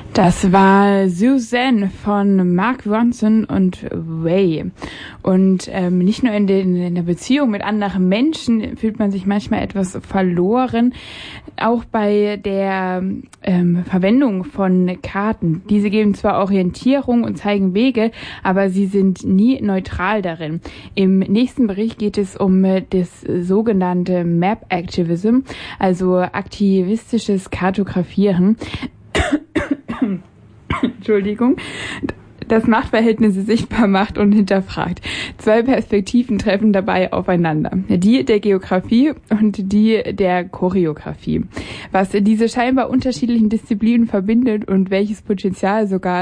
Das war Suzanne von Mark Ronson und Way. Und nicht nur in der Beziehung mit anderen Menschen fühlt man sich manchmal etwas verloren, auch bei der Verwendung von Karten. Diese geben zwar Orientierung und zeigen Wege, aber sie sind nie neutral darin. Im nächsten Bericht geht es um das sogenannte Map Activism, also aktivistisches Kartografieren. Entschuldigung, das Machtverhältnisse sichtbar macht und hinterfragt. Zwei Perspektiven treffen dabei aufeinander. Die der Geografie und die der Choreografie. Was diese scheinbar unterschiedlichen Disziplinen verbindet und welches Potenzial sogar